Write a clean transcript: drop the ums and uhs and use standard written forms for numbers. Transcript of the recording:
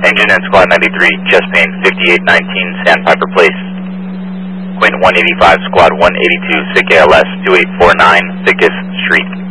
Engine and Squad 93, chest pain 5819 Sandpiper Place. Quint 185, Squad 182, SICK ALS 2849, Thickest Street.